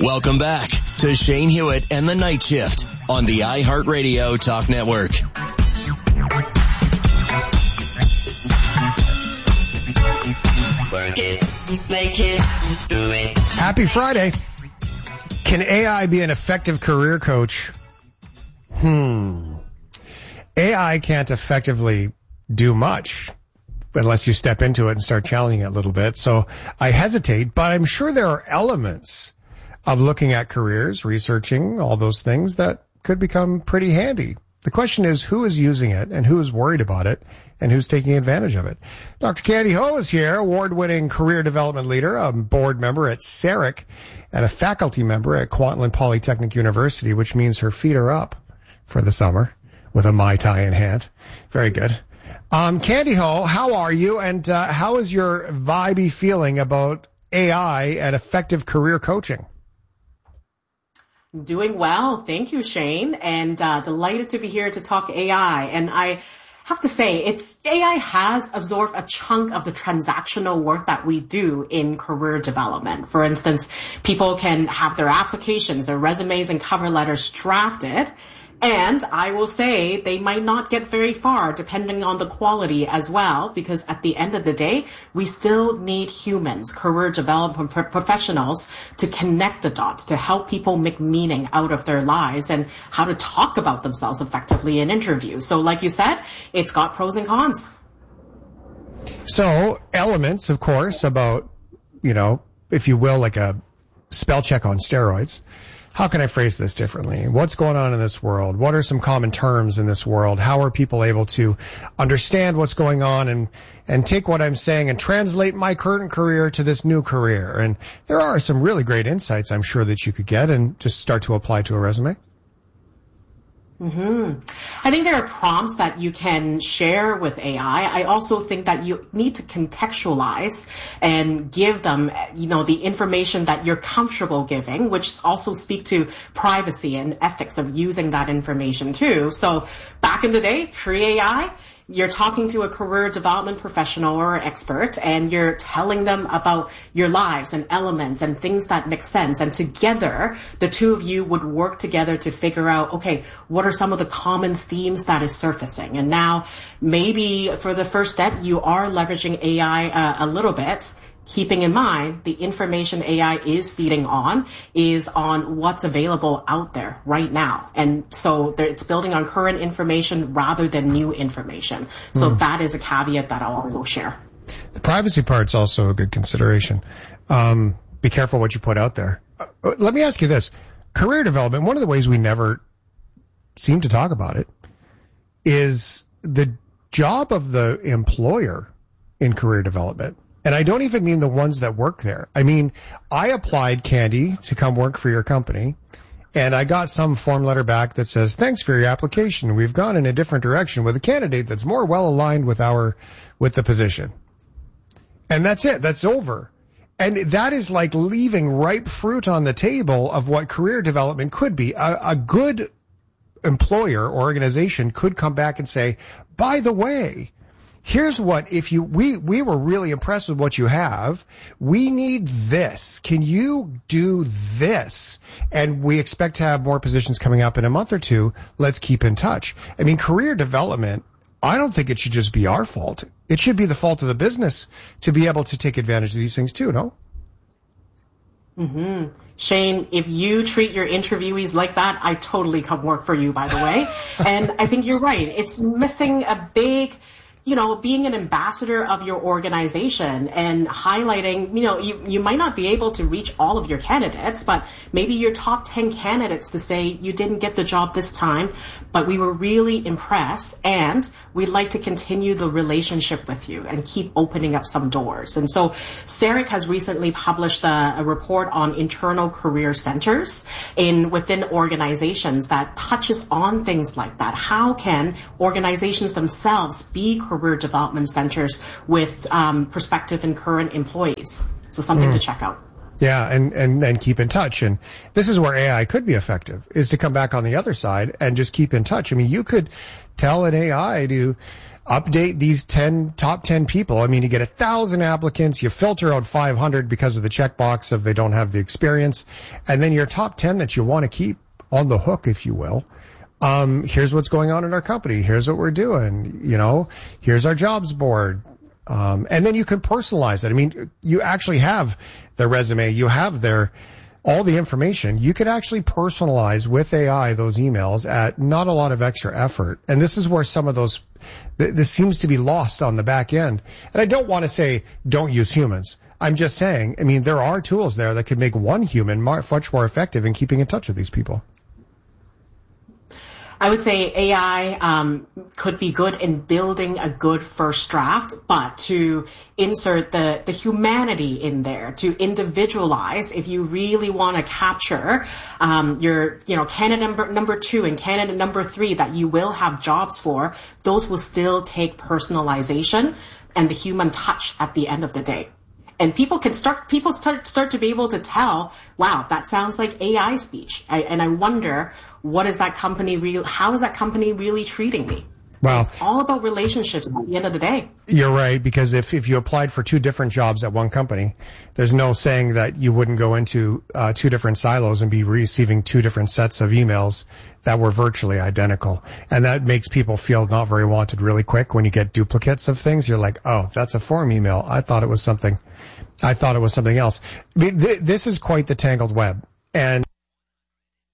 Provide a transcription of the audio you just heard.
Welcome back to Shane Hewitt and the Night Shift on the iHeartRadio Talk Network. Work it, make it, do it. Happy Friday. Can AI be an effective career coach? AI can't effectively do much unless you step into it and start challenging it a little bit. So I hesitate, but I'm sure there are elements of looking at careers, researching all those things that could become pretty handy. The question is, who is using it and who is worried about it and who's taking advantage of it? Dr. Candy Ho is here, award-winning career development leader, a board member at CEREC, and a faculty member at Kwantlen Polytechnic University, which means her feet are up for the summer with a Mai Tai in hand. Very good. Candy Ho, how are you, and how is your vibey feeling about AI and effective career coaching? Doing well. Thank you, Shane, and delighted to be here to talk AI. And I have to say, AI has absorbed a chunk of the transactional work that we do in career development. For instance, people can have their applications, their resumes and cover letters drafted, and I will say they might not get very far depending on the quality as well, because at the end of the day, we still need humans, career development professionals, to connect the dots, to help people make meaning out of their lives and how to talk about themselves effectively in interviews. So like you said, it's got pros and cons. So elements, of course, about, if you will, like a spell check on steroids. How can I phrase this differently? What's going on in this world? What are some common terms in this world? How are people able to understand what's going on and take what I'm saying and translate my current career to this new career? And there are some really great insights I'm sure that you could get and just start to apply to a resume. I think there are prompts that you can share with AI. I also think that you need to contextualize and give them, the information that you're comfortable giving, which also speak to privacy and ethics of using that information too. So back in the day, pre-AI, you're talking to a career development professional or expert and you're telling them about your lives and elements and things that make sense. And together, the two of you would work together to figure out, okay, what are some of the common themes that is surfacing? And now maybe for the first step, you are leveraging AI a little bit, keeping in mind the information AI is feeding on is on what's available out there right now. And so it's building on current information rather than new information. So that is a caveat that I'll also share. The privacy part's also a good consideration. Be careful what you put out there. Let me ask you this. Career development, one of the ways we never seem to talk about it is the job of the employer in career development. And I don't even mean the ones that work there. I mean, I applied, Candy, to come work for your company, and I got some form letter back that says, thanks for your application. We've gone in a different direction with a candidate that's more well aligned with the position. And that's it. That's over. And that is like leaving ripe fruit on the table of what career development could be. A good employer or organization could come back and say, by the way, here's what, we were really impressed with what you have. We need this. Can you do this? And we expect to have more positions coming up in a month or two. Let's keep in touch. I mean, career development, I don't think it should just be our fault. It should be the fault of the business to be able to take advantage of these things too, no? Shane, if you treat your interviewees like that, I totally come work for you, by the way. And I think you're right. It's missing a big, being an ambassador of your organization and highlighting, you might not be able to reach all of your candidates, but maybe your top 10 candidates to say you didn't get the job this time, but we were really impressed and we'd like to continue the relationship with you and keep opening up some doors. And so CEREC has recently published a report on internal career centers within organizations that touches on things like that. How can organizations themselves be career development centers with prospective and current employees? So something to check out. Yeah, and keep in touch. And this is where AI could be effective, is to come back on the other side and just keep in touch. I mean, you could tell an AI to update these top 10 people. I mean, you get 1,000 applicants, you filter out 500 because of the checkbox if they don't have the experience, and then your top 10 that you want to keep on the hook, if you will. Here's what's going on in our company. Here's what we're doing. Here's our jobs board. And then you can personalize it. I mean, you actually have their resume. You have all the information. You could actually personalize with AI those emails at not a lot of extra effort. And this is where some of this seems to be lost on the back end. And I don't want to say don't use humans. I'm just saying, I mean, there are tools there that could make one human much more effective in keeping in touch with these people. I would say AI could be good in building a good first draft, but to insert the humanity in there, to individualize, if you really want to capture your candidate number 2 and candidate number 3 that you will have jobs for, those will still take personalization and the human touch at the end of the day. And people start to be able to tell, wow, that sounds like AI speech. And I wonder, how is that company really treating me? Wow. So it's all about relationships at the end of the day. You're right, because if you applied for 2 different jobs at one company, there's no saying that you wouldn't go into 2 different silos and be receiving 2 different sets of emails that were virtually identical. And that makes people feel not very wanted really quick. When you get duplicates of things, you're like, oh, that's a form email. I thought it was something else. I mean, this is quite the tangled web. And